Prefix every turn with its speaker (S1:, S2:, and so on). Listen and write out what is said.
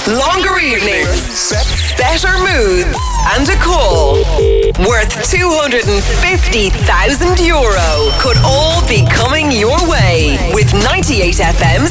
S1: longer evenings, better moods, and a call worth €250,000 could all be coming your way with 98 FM's